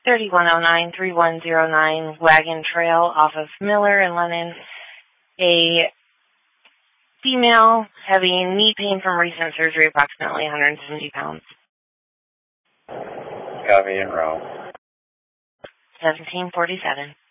3109-3109 Wagon Trail off of Miller and Lennon. A female having knee pain from recent surgery, approximately 170 pounds. Copy and roll. 1747.